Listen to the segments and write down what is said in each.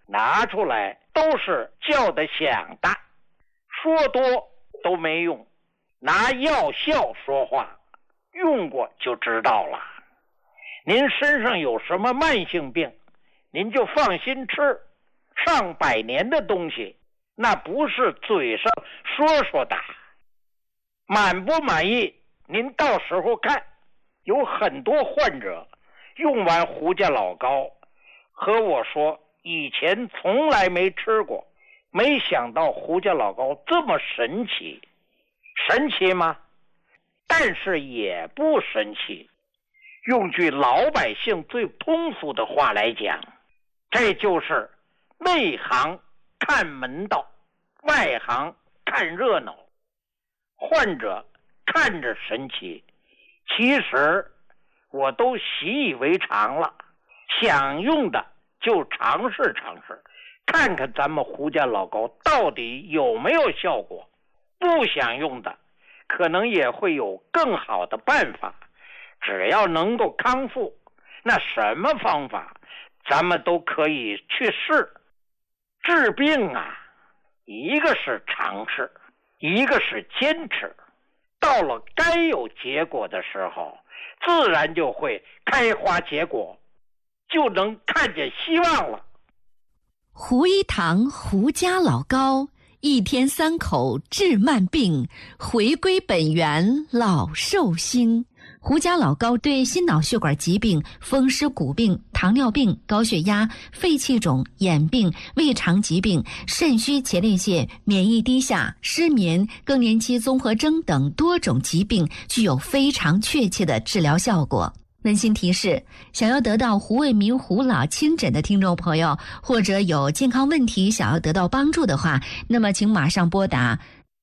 拿出来都是叫得响的，说多都没用，拿药效说话，用过就知道了。您身上有什么慢性病，您就放心吃，上百年的东西，那不是嘴上说说的。满不满意，您到时候看，有很多患者用完胡家老膏和我说，以前从来没吃过，没想到胡家老膏这么神奇。神奇吗？但是也不神奇。用句老百姓最通俗的话来讲，这就是内行看门道，外行看热闹。患者看着神奇，其实我都习以为常了。想用的就尝试尝试，看看咱们胡家老膏到底有没有效果。不想用的可能也会有更好的办法，只要能够康复，那什么方法咱们都可以去试。治病啊，一个是尝试，一个是坚持，到了该有结果的时候，自然就会开花结果，就能看见希望了。 胡一堂胡家老膏，一天3口治慢病，回归本源老寿星。胡家老膏对心脑血管疾病、风湿骨病、糖尿病、高血压、肺气肿、眼病、胃肠疾病、肾虚前列腺、免疫低下、失眠、更年期综合征等多种疾病具有非常确切的治疗效果。温馨提示，想要得到胡卫民胡老亲诊的听众朋友，或者有健康问题想要得到帮助的话，那么请马上拨打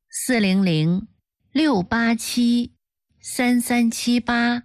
400-687-3378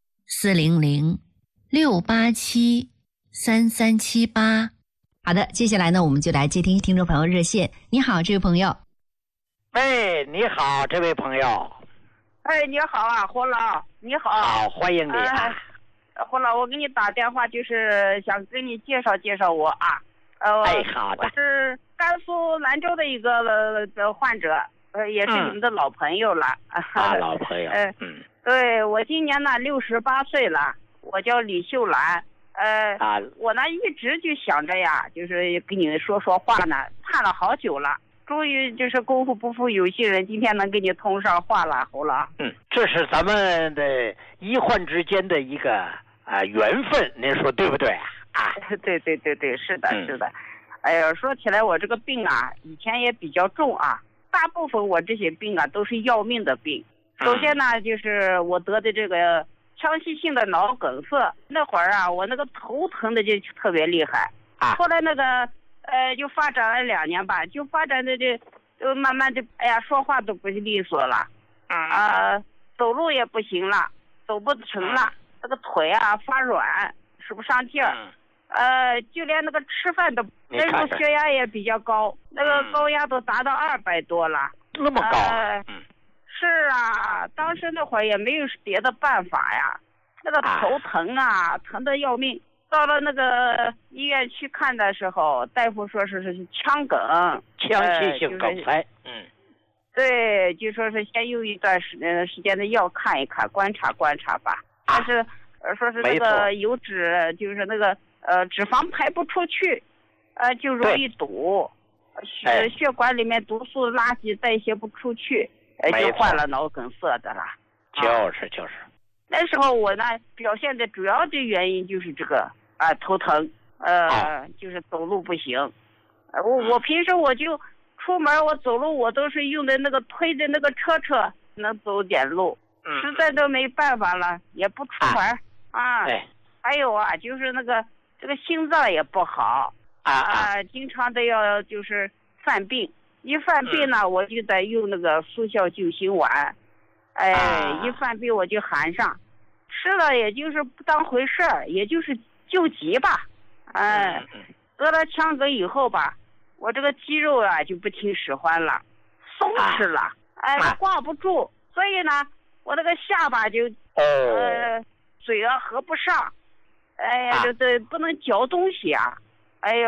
400-687-3378。好的，接下来呢，我们就来接听听众朋友热线。你好，这位朋友。 喂，你好，这位朋友。 哎，你好啊，胡老，你好。 好，欢迎你啊。 胡老，我给你打电话就是想跟你介绍介绍我啊。 哎，好的。 我是甘肃兰州的一个患者，也是你们的老朋友了。 老朋友。 对，我今年呢68岁了，我叫李秀兰。我呢一直就想着呀，就是跟你说说话呢，盼了好久了。终于就是功夫不负有心人，今天能跟你通上话了，胡老。 这是咱们的医患之间的一个缘分，您说对不对啊？ 对，是的，是的。哎呀，说起来我这个病啊，以前也比较重啊，大部分我这些病啊都是要命的病。首先呢，就是我得的这个腔隙性的脑梗塞，那会儿啊，我那个头疼的就特别厉害。后来那个就发展了2年吧，就发展的就慢慢的，哎呀，说话都不利索了，走路也不行了，走不成了，那个腿啊发软，使不上劲儿，就连那个吃饭都，那时候血压也比较高，那个高压都达到200多了， 那么高？ 是啊，当时那会儿也没有别的办法呀，那个头疼啊，疼得要命。到了那个医院去看的时候，大夫说是腔梗， 腔隙性梗塞。 对，就说是先用一段时间的药看一看，观察观察吧。但是说是那个油脂，就是那个脂肪排不出去，就容易堵，血管里面毒素垃圾代谢不出去，就患了脑梗塞的了。 就是。 那时候我呢表现的主要的原因就是这个头疼，就是走路不行。我平时我就出门，我走路我都是用的那个推的那个车能走点路，实在都没办法了，也不出门还有啊，就是那个这个心脏也不好经常都要就是犯病，一犯病呢我就得用那个速效救心丸。一犯病我就含上，吃了也就是不当回事儿，也就是救急吧。得了腔梗以后吧，我这个肌肉啊就不听使唤了，松弛了，挂不住，所以呢，我那个下巴就嘴合不上，就不能嚼东西啊。